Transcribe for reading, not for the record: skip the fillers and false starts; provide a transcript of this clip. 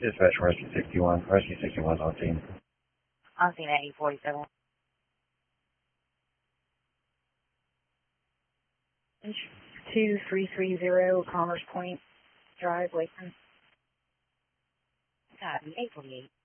Dispatch Rescue 61. Rescue 61's on scene. On scene at 847. 2330 Commerce Point Drive, Wakeman. Copy, 848.